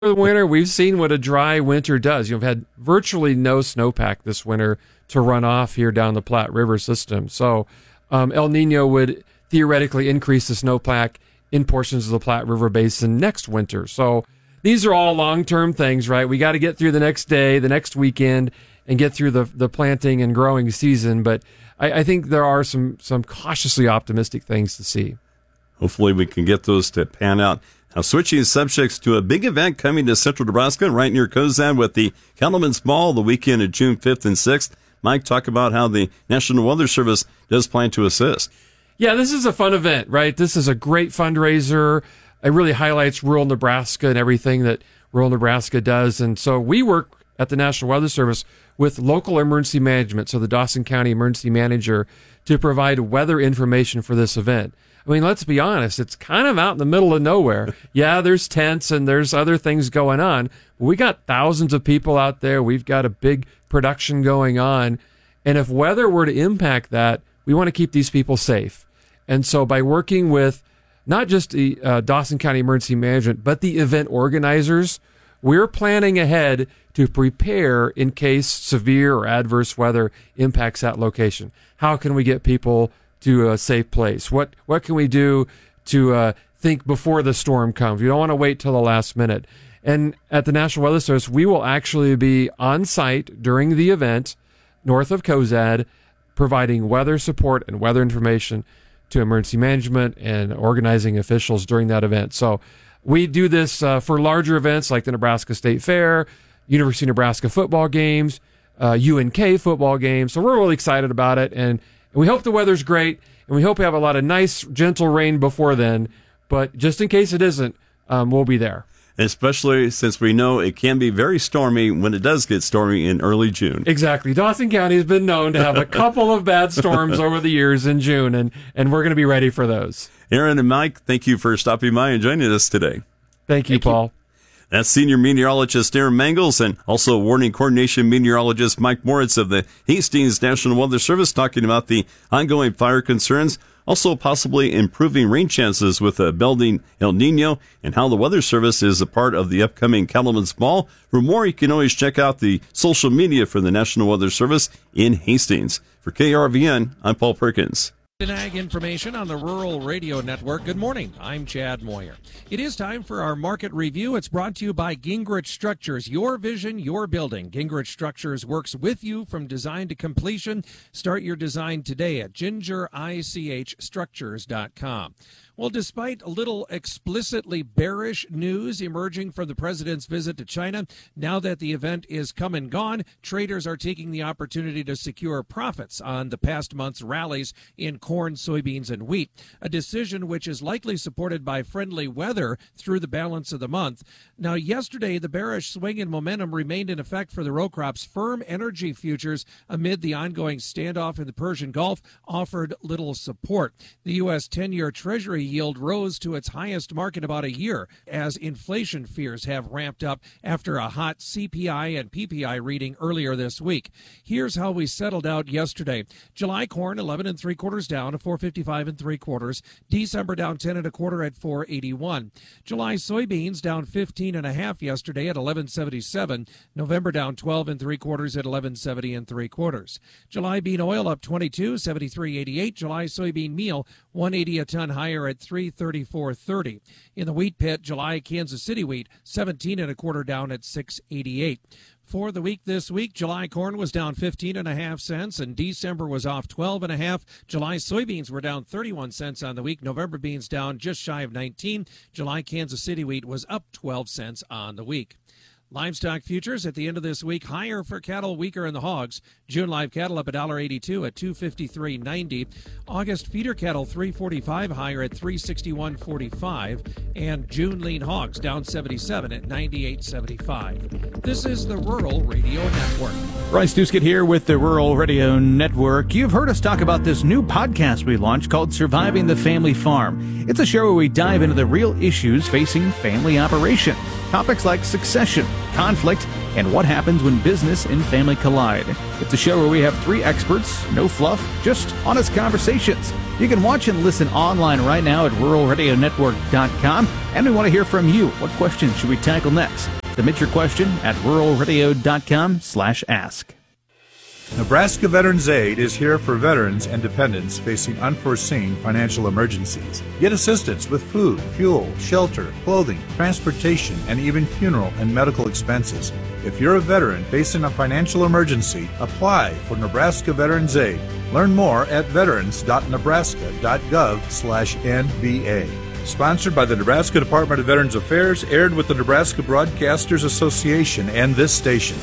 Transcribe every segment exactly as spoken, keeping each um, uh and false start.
the winter, we've seen what a dry winter does. You've had virtually no snowpack this winter to run off here down the Platte River system. So um, El Nino would theoretically increase the snowpack in portions of the Platte River Basin next winter. So these are all long-term things, right? We got to get through the next day, the next weekend, and get through the the planting and growing season. But I, I think there are some some cautiously optimistic things to see. Hopefully we can get those to pan out. Now, switching subjects to a big event coming to Central Nebraska, right near Cozad, with the Cattlemen's Ball the weekend of June fifth and sixth. Mike, talk about how the National Weather Service does plan to assist. Yeah, this is a fun event, right? This is a great fundraiser. It really highlights rural Nebraska and everything that rural Nebraska does. And so we work at the National Weather Service with local emergency management, so the Dawson County Emergency Manager, to provide weather information for this event. I mean, let's be honest, it's kind of out in the middle of nowhere. Yeah, there's tents and there's other things going on, but we got thousands of people out there. We've got a big production going on. And if weather were to impact that, we want to keep these people safe. And so by working with not just the uh, Dawson County Emergency Management, but the event organizers, we're planning ahead to prepare in case severe or adverse weather impacts that location. How can we get people to a safe place? What what can we do to uh, think before the storm comes? We don't want to wait till the last minute. And at the National Weather Service, we will actually be on site during the event north of Cozad, providing weather support and weather information to emergency management and organizing officials during that event. So we do this uh, for larger events like the Nebraska State Fair, University of Nebraska football games, uh, U N K football games. So we're really excited about it, and we hope the weather's great, and we hope we have a lot of nice, gentle rain before then. But just in case it isn't, um, we'll be there. Especially since we know it can be very stormy when it does get stormy in early June. Exactly. Dawson County has been known to have a couple of bad storms over the years in June, and, and we're going to be ready for those. Aaron and Mike, thank you for stopping by and joining us today. Thank you, thank Paul. You. That's senior meteorologist Aaron Mangels and also warning coordination meteorologist Mike Moritz of the Hastings National Weather Service talking about the ongoing fire concerns, also possibly improving rain chances with a building El Nino, and how the Weather Service is a part of the upcoming Cattlemen's Ball. For more, you can always check out the social media for the National Weather Service in Hastings. For K R V N, I'm Paul Perkins. Ag information on the Rural Radio Network. Good morning. I'm Chad Moyer. It is time for our market review. It's brought to you by Gingrich Structures. Your vision, your building. Gingrich Structures works with you from design to completion. Start your design today at ginger ich structures dot com. Well, despite a little explicitly bearish news emerging from the president's visit to China, now that the event is come and gone, traders are taking the opportunity to secure profits on the past month's rallies in corn, soybeans, and wheat, a decision which is likely supported by friendly weather through the balance of the month. Now, yesterday, the bearish swing in momentum remained in effect for the row crops. Firm energy futures amid the ongoing standoff in the Persian Gulf offered little support. The U S ten-year Treasury yield rose to its highest mark in about a year as inflation fears have ramped up after a hot C P I and P P I reading earlier this week. Here's how we settled out yesterday. July corn eleven and three quarters down to four fifty-five and three quarters. December down ten and a quarter at four eighty-one. July soybeans down fifteen and a half yesterday at eleven seventy-seven. November down twelve and three quarters at eleven seventy and three quarters. July bean oil up twenty-two, seventy-three eighty-eight. July soybean meal one eighty a ton higher at three thirty-four thirty. In the wheat pit, July Kansas City wheat seventeen and a quarter down at six eighty-eight. For the week this week, July corn was down fifteen and a half cents, and December was off twelve and a half. July soybeans were down thirty-one cents on the week. November beans down just shy of nineteen. July Kansas City wheat was up twelve cents on the week. Livestock futures at the end of this week higher for cattle, weaker in the hogs. June live cattle up one dollar eighty-two at two fifty-three ninety. August feeder cattle three forty-five higher at three sixty-one forty-five, and June lean hogs down seventy-seven at ninety-eight seventy-five. This is the Rural Radio Network. Bryce Duskett here with the Rural Radio Network. You've heard us talk about this new podcast we launched called Surviving the Family Farm. It's a show where we dive into the real issues facing family operations. Topics like succession, conflict, and what happens when business and family collide. It's a show where we have three experts, no fluff, just honest conversations. You can watch and listen online right now at rural radio network dot com, and we want to hear from you. What questions should we tackle next? Submit your question at rural radio dot com slash ask. Nebraska Veterans Aid is here for veterans and dependents facing unforeseen financial emergencies. Get assistance with food, fuel, shelter, clothing, transportation, and even funeral and medical expenses. If you're a veteran facing a financial emergency, apply for Nebraska Veterans Aid. Learn more at veterans dot nebraska dot gov slash N V A. Sponsored by the Nebraska Department of Veterans Affairs, aired with the Nebraska Broadcasters Association and this station.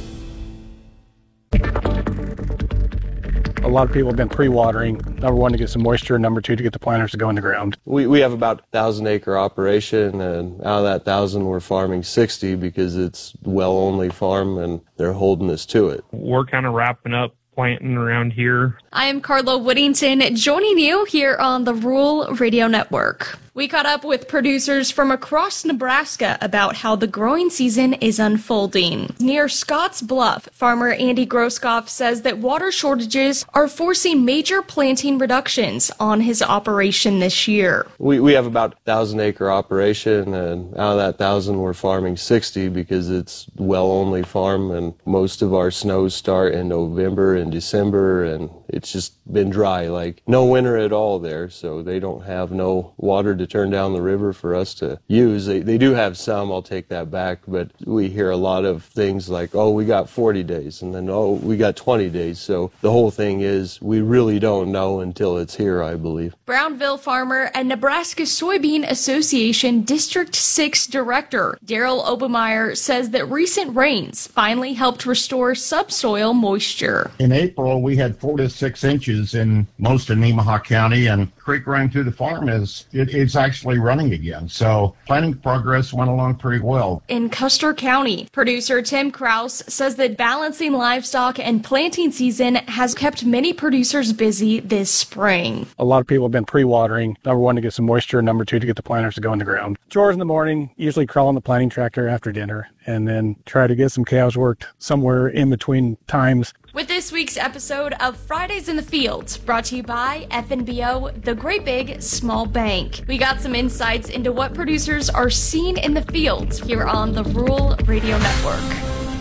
A lot of people have been pre-watering, number one, to get some moisture, and number two, to get the planters to go in the ground. We we have about a thousand acre operation, and out of that thousand, we're farming sixty because it's well-only farm, and they're holding us to it. We're kind of wrapping up planting around here. I am Carla Whittington, joining you here on the Rural Radio Network. We caught up with producers from across Nebraska about how the growing season is unfolding. Near Scotts Bluff, farmer Andy Groskoff says that water shortages are forcing major planting reductions on his operation this year. We we have about a thousand acre operation, and out of that thousand, we're farming sixty because it's well-only farm, and most of our snows start in November and December, and it's just been dry, like no winter at all there, so they don't have no water to turn down the river for us to use. They, they do have some, I'll take that back, but we hear a lot of things like, oh, we got forty days, and then, oh, we got twenty days. So the whole thing is we really don't know until it's here, I believe. Brownville farmer and Nebraska Soybean Association District six Director Daryl Obermeyer says that recent rains finally helped restore subsoil moisture. In April, we had four to six inches in most of Nemaha County, and creek running through the farm is it, it's actually running again. So planting progress went along pretty well. In Custer County, producer Tim Kraus says that balancing livestock and planting season has kept many producers busy this spring. A lot of people have been pre-watering, number one, to get some moisture, and number two, to get the planters to go in the ground. Chores in the morning, usually crawl on the planting tractor after dinner, and then try to get some cows worked somewhere in between times. With this week's episode of Fridays in the Fields, brought to you by F N B O, the Great Big Small Bank. We got some insights into what producers are seeing in the fields here on the Rural Radio Network.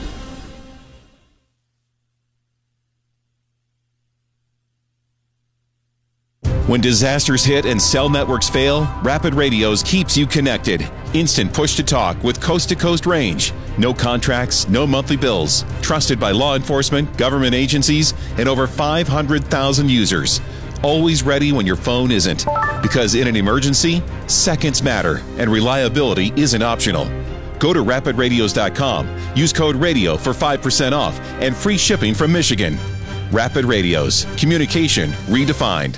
When disasters hit and cell networks fail, Rapid Radios keeps you connected. Instant push-to-talk with coast-to-coast range. No contracts, no monthly bills. Trusted by law enforcement, government agencies, and over five hundred thousand users. Always ready when your phone isn't. Because in an emergency, seconds matter, and reliability isn't optional. Go to rapid radios dot com. Use code RADIO for five percent off and free shipping from Michigan. Rapid Radios. Communication redefined.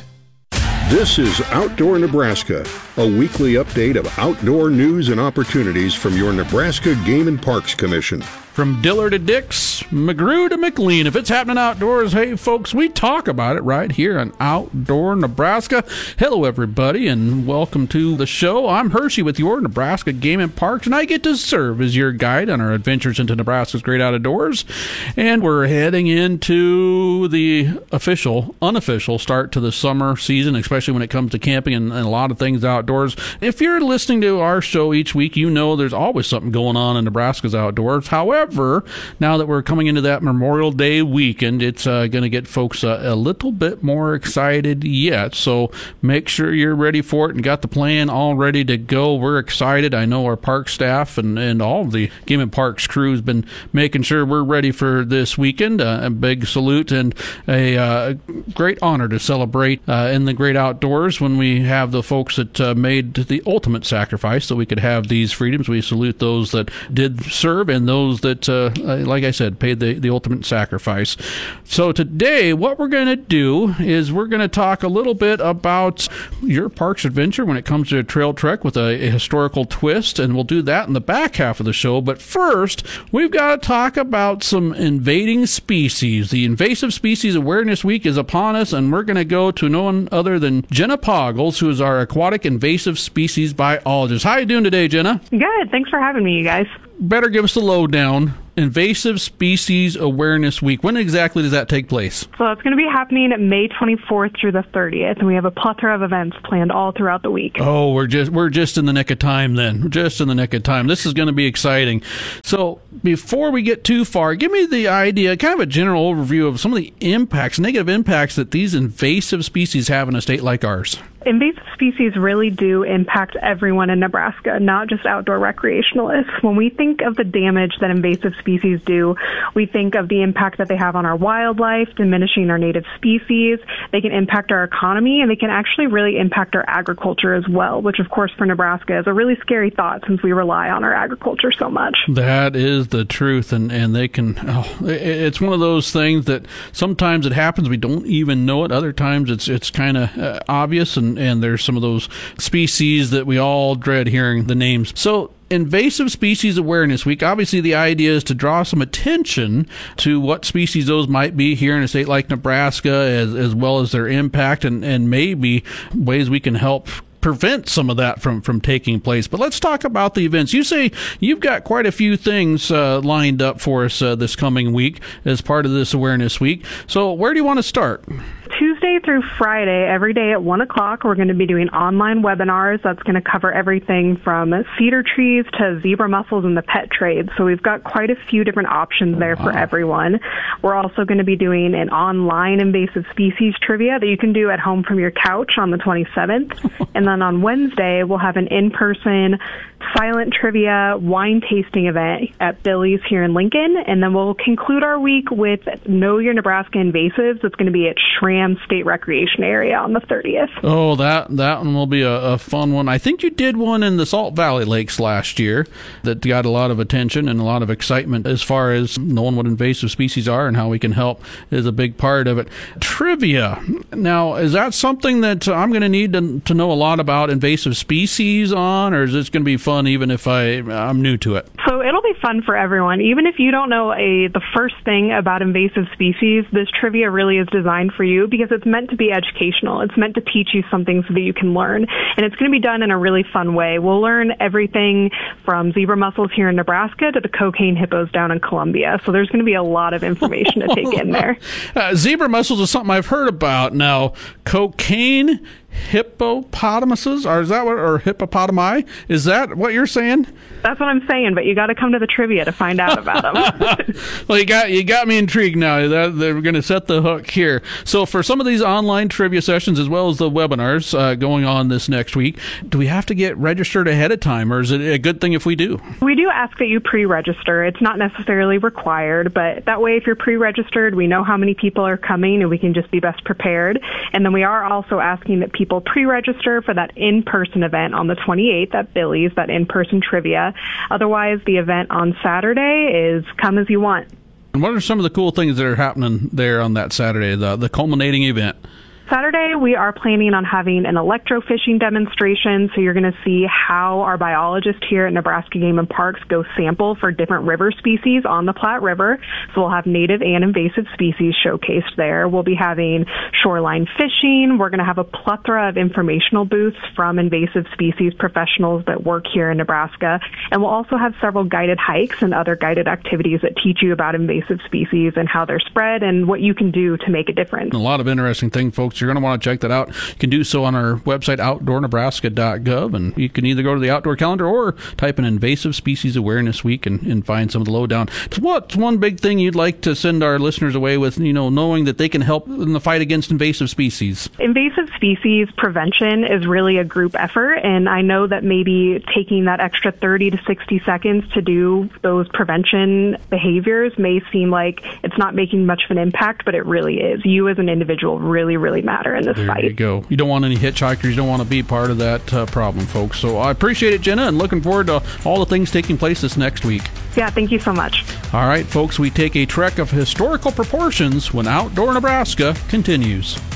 This is Outdoor Nebraska, a weekly update of outdoor news and opportunities from your Nebraska Game and Parks Commission. From Diller to Dix, McGrew to McLean. If it's happening outdoors, hey, folks, we talk about it right here on Outdoor Nebraska. Hello, everybody, and welcome to the show. I'm Hershey with your Nebraska Game and Parks, and I get to serve as your guide on our adventures into Nebraska's great outdoors. And we're heading into the official, unofficial start to the summer season, especially when it comes to camping and, and a lot of things outdoors. If you're listening to our show each week, you know there's always something going on in Nebraska's outdoors. However, However, now that we're coming into that Memorial Day weekend, it's uh, going to get folks uh, a little bit more excited yet. So make sure you're ready for it and got the plan all ready to go. We're excited. I know our park staff and, and all of the Game and Parks crew has been making sure we're ready for this weekend. Uh, a big salute and a uh, great honor to celebrate uh, in the great outdoors when we have the folks that uh, made the ultimate sacrifice so we could have these freedoms. We salute those that did serve and those that That, uh, like I said, paid the, the ultimate sacrifice. So today, what we're going to do is we're going to talk a little bit about your park's adventure when it comes to a trail trek with a, a historical twist, and we'll do that in the back half of the show. But first, we've got to talk about some invading species. The Invasive Species Awareness Week is upon us, and we're going to go to no one other than Jenna Poggles, who is our aquatic invasive species biologist. How are you doing today, Jenna? Good. Thanks for having me, you guys. Better give us the lowdown. Invasive Species Awareness Week. When exactly does that take place? So it's going to be happening May twenty-fourth through the thirtieth, and we have a plethora of events planned all throughout the week. Oh, we're just we're just in the nick of time then. We're just in the nick of time. This is going to be exciting. So before we get too far, give me the idea, kind of a general overview of some of the impacts, negative impacts that these invasive species have in a state like ours. Invasive species really do impact everyone in Nebraska, not just outdoor recreationalists. When we think of the damage that invasive species do, we think of the impact that they have on our wildlife, diminishing our native species. They can impact our economy, and they can actually really impact our agriculture as well, which, of course, for Nebraska is a really scary thought since we rely on our agriculture so much. That is the truth, and, and they can, oh, it's one of those things that sometimes it happens, we don't even know it. Other times it's it's kind of uh, obvious, and and there's some of those species that we all dread hearing the names. So Invasive Species Awareness Week, obviously the idea is to draw some attention to what species those might be here in a state like Nebraska, as, as well as their impact, and, and maybe ways we can help prevent some of that from, from taking place. But let's talk about the events. You say you've got quite a few things uh, lined up for us uh, this coming week as part of this Awareness Week. So where do you want to start? Tuesday through Friday, every day at one o'clock, we're going to be doing online webinars. That's going to cover everything from cedar trees to zebra mussels and the pet trade. So we've got quite a few different options there for everyone. We're also going to be doing an online invasive species trivia that you can do at home from your couch on the twenty-seventh. And then on Wednesday, we'll have an in-person silent trivia wine tasting event at Billy's here in Lincoln. And then we'll conclude our week with Know Your Nebraska Invasives. It's going to be at Schramm State Recreation Area on the thirtieth. Oh, that that one will be a, a fun one. I think you did one in the Salt Valley Lakes last year that got a lot of attention and a lot of excitement as far as knowing what invasive species are and how we can help is a big part of it. Trivia. Now, is that something that I'm going to need to, to know a lot about invasive species on, or is this going to be fun even if I, I'm new to it? So it'll be fun for everyone. Even if you don't know a the first thing about invasive species, this trivia really is designed for you because it's meant to be educational. It's meant to teach you something so that you can learn. And it's going to be done in a really fun way. We'll learn everything from zebra mussels here in Nebraska to the cocaine hippos down in Colombia. So there's going to be a lot of information to take in there. Uh, zebra mussels is something I've heard about. Now, cocaine hippopotamuses, or is that what, or hippopotami? Is that what you're saying? That's what I'm saying, but you got to come to the trivia to find out about them. Well, you got you got me intrigued now. That, they're going to set the hook here. So for some of these online trivia sessions, as well as the webinars uh, going on this next week, do we have to get registered ahead of time, or is it a good thing if we do? We do ask that you pre-register. It's not necessarily required, but that way if you're pre-registered, we know how many people are coming and we can just be best prepared. And then we are also asking that people pre-register for that in-person event on the twenty-eighth at Billy's, that in-person trivia. Otherwise, the event on Saturday is come as you want. And what are some of the cool things that are happening there on that Saturday, the, the culminating event? Saturday, we are planning on having an electrofishing demonstration, so you're going to see how our biologists here at Nebraska Game and Parks go sample for different river species on the Platte River. So we'll have native and invasive species showcased there. We'll be having shoreline fishing. We're going to have a plethora of informational booths from invasive species professionals that work here in Nebraska. And we'll also have several guided hikes and other guided activities that teach you about invasive species and how they're spread and what you can do to make a difference. A lot of interesting things, folks. You're going to want to check that out. You can do so on our website, outdoor nebraska dot gov, and you can either go to the outdoor calendar or type in Invasive Species Awareness Week and, and find some of the lowdown. What's one big thing you'd like to send our listeners away with, you know, knowing that they can help in the fight against invasive species? Invasive species prevention is really a group effort, and I know that maybe taking that extra thirty to sixty seconds to do those prevention behaviors may seem like it's not making much of an impact, but it really is. You as an individual really, really matter in this there fight. There you go. You don't want any hitchhikers. You don't want to be part of that uh, problem, folks. So I appreciate it, Jenna, and looking forward to all the things taking place this next week. Yeah, thank you so much. All right, folks, we take a trek of historical proportions when Outdoor Nebraska continues.